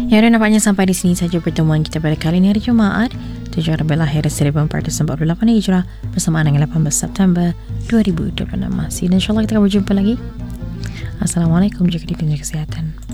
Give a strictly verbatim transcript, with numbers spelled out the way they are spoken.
Ya, dan nampaknya sampai di sini saja pertemuan kita pada kali ini, hari Jumaat tujuh Rabiul Akhir seribu empat ratus empat puluh lapan Hijrah, bersamaan dengan lapan belas September dua ribu dua puluh enam masih. Dan insyaAllah kita akan berjumpa lagi. Assalamualaikum, jaga diri dan jaga kesihatan.